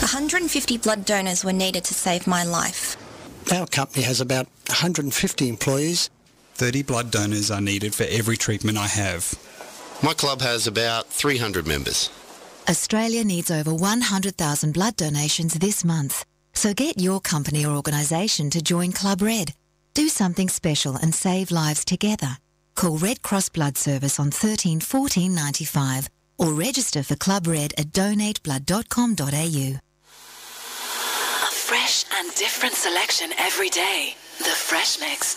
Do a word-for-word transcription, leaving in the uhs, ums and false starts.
one hundred fifty blood donors were needed to save my life. Our company has about one hundred fifty employees. thirty blood donors are needed for every treatment I have. My club has about three hundred members. Australia needs over one hundred thousand blood donations this month. So get your company or organisation to join Club Red. Do something special and save lives together. Call Red Cross Blood Service on thirteen fourteen ninety-five or register for Club Red at donate blood dot com dot a u. A fresh and different selection every day. The Fresh Mix.